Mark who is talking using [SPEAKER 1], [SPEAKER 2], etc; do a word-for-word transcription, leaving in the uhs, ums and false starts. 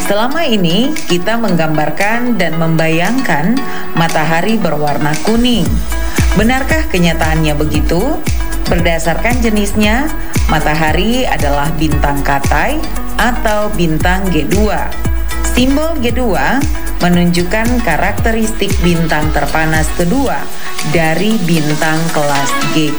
[SPEAKER 1] Selama ini kita menggambarkan dan membayangkan matahari berwarna kuning. Benarkah kenyataannya begitu? Berdasarkan jenisnya, matahari adalah bintang Katai atau bintang G dua. Simbol G dua menunjukkan karakteristik bintang terpanas kedua dari bintang kelas G.